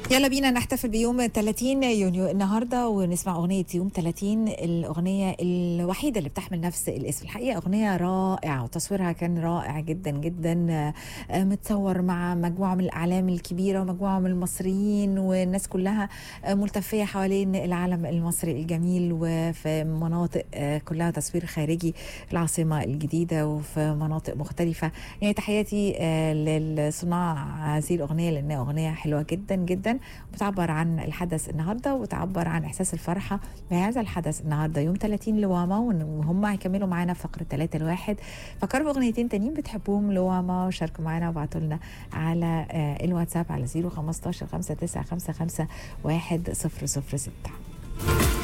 يلا بينا نحتفل بيوم 30 يونيو النهارده ونسمع أغنية يوم 30، الأغنية الوحيدة اللي بتحمل نفس الاسم. الحقيقة أغنية رائعة وتصويرها كان رائع جدا جدا، متصور مع مجموعة من الأعلام الكبيرة ومجموعة من المصريين والناس كلها ملتفية حوالين العلم المصري الجميل، وفي مناطق كلها تصوير خارجي العاصمة الجديدة وفي مناطق مختلفة. يعني تحياتي للصناع هذه الأغنية لأنها أغنية حلوة جدا جدا، بتعبر عن الحدث النهارده وتعبر عن احساس الفرحه بهذا الحدث النهارده يوم 30 لواما، وهم هيكملوا معانا فقره 3 لواحد. فكروا باغنيتين تانيين بتحبوهم لواما وشاركوا معانا وابعتوا لنا على الواتساب على 015 5955 1006.